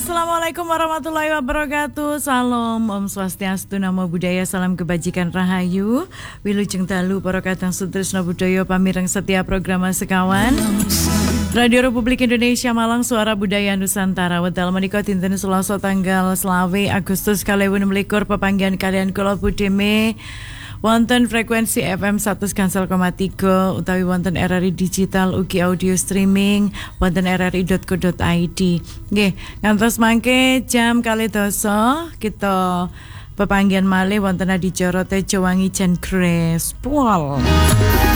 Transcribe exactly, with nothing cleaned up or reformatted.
Assalamualaikum warahmatullahi wabarakatuh. Salam Om Swastiastu, Namo Buddhaya, salam kebajikan rahayu. Wilujeng dalu para kadang sutresna budaya pamireng setia program sekawan. Radio Republik Indonesia Malang, Suara Budaya Nusantara. Wedal menika dinten Selasa tanggal selawe Agustus kalih enem likur pepanggihan kalian kula budeme wonten frekuensi F M seratus koma tiga utawi wonten R R I digital ugi audio streaming wonten r r i dot co dot i d. Nggih, ngantos mangke jam kalih dasa kita pepanggihan malih wonten adicara Tejo Wangi Jan Grespol.